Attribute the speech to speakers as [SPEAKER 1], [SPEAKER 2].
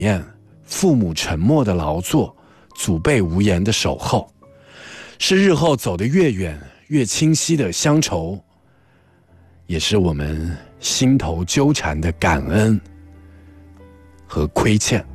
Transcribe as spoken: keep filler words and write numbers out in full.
[SPEAKER 1] 验父母沉默的劳作，祖辈无言的守候，是日后走得越远越清晰的乡愁，也是我们心头纠缠的感恩和亏欠。